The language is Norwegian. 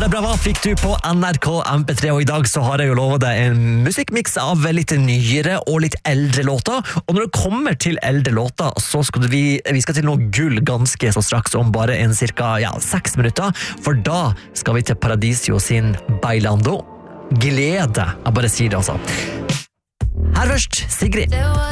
Bare bra fikk du på NRK MP3, og i dag så har jeg jo lovet deg en musikkmix av litt nyere og litt eldre låter, og når det kommer til eldre låter, så skal vi skal til noe gull ganske så straks om bare en cirka 6 minutter, for da skal vi til Paradisio sin Bailando. Glede, jeg bare sier det altså. Her først, Sigrid.